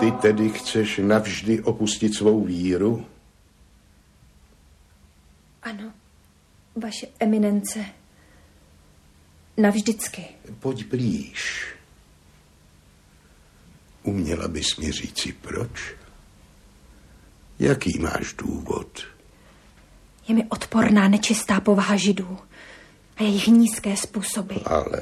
Ty tedy chceš navždy opustit svou víru? Ano, vaše eminence. Navždycky. Pojď blíž. Uměla bys mi říci proč? Jaký máš důvod? Je mi odporná nečistá povaha Židů a jejich nízké způsoby. Ale.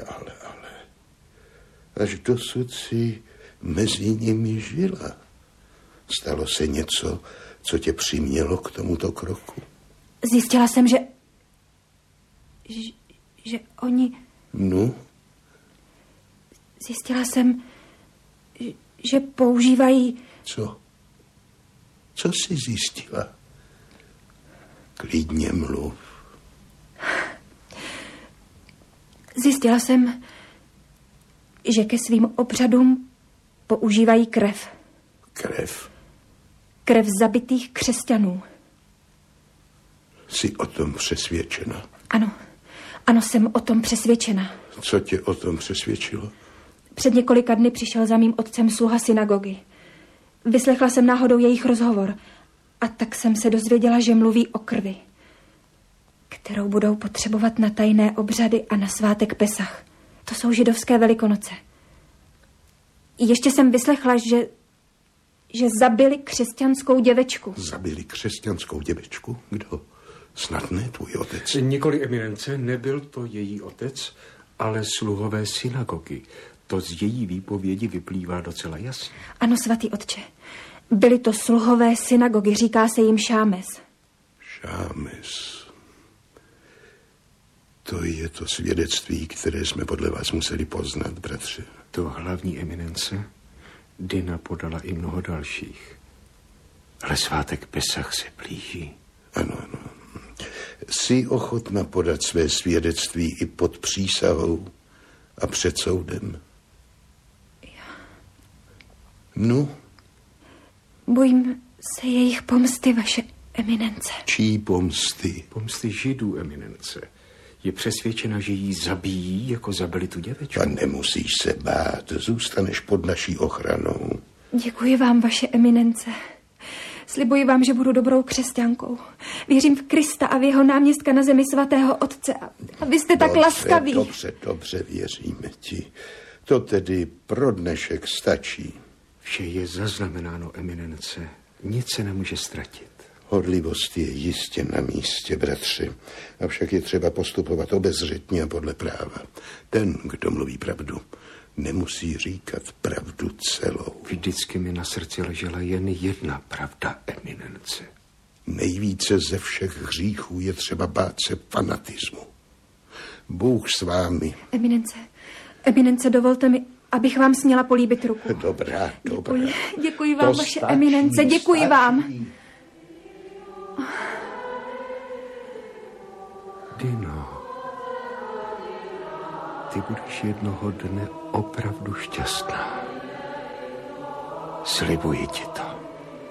Až dosud si mezi nimi žila. Stalo se něco, co tě přimělo k tomuto kroku? Zjistila jsem, že oni... No? Zjistila jsem, že používají... Co? Co jsi zjistila? Klidně mluv. Zjistila jsem, že ke svým obřadům používají krev. Krev? Krev zabitých křesťanů. Jsi o tom přesvědčena? Ano, jsem o tom přesvědčena. Co tě o tom přesvědčilo? Před několika dny přišel za mým otcem sluha synagogy. Vyslechla jsem náhodou jejich rozhovor a tak jsem se dozvěděla, že mluví o krvi, kterou budou potřebovat na tajné obřady a na svátek Pesach. To jsou židovské velikonoce. Ještě jsem vyslechla, že zabili křesťanskou děvečku. Zabili křesťanskou děvečku? Kdo? Snad ne tvůj otec. Nikoli, eminence, nebyl to její otec, ale sluhové synagogy. To z její výpovědi vyplývá docela jasně. Ano, svatý otče. Byli to sluhové synagogy, říká se jim Šámes. Šámes. To je to svědectví, které jsme podle vás museli poznat, bratře. To hlavní, eminence. Dina podala i mnoho dalších. Ale svátek Pesach se blíží. Ano. Jsi ochotna podat své svědectví i pod přísahou a před soudem? Já. No? Bojím se jejich pomsty, vaše eminence. Čí pomsty? Pomsty Židů, eminence. Je přesvědčena, že jí zabijí, jako zabili tu děvečku. A nemusíš se bát, zůstaneš pod naší ochranou. Děkuji vám, vaše eminence. Slibuji vám, že budu dobrou křesťankou. Věřím v Krista a v jeho náměstka na zemi svatého Otce. A vy jste tak laskaví. Dobře, věříme ti. To tedy pro dnešek stačí. Vše je zaznamenáno, eminence. Nic se nemůže ztratit. Horlivost je jistě na místě, bratři. Avšak je třeba postupovat obezřetně a podle práva. Ten, kdo mluví pravdu, nemusí říkat pravdu celou. Vždycky mi na srdci ležela jen jedna pravda, eminence. Nejvíce ze všech hříchů je třeba bát se fanatismu. Bůh s vámi. Eminence, dovolte mi, abych vám směla políbit ruku. Dobrá. Děkuji vám, vaše eminence, děkuji vám. Dino, ty budeš jednoho dne opravdu šťastná. Slibuji ti to.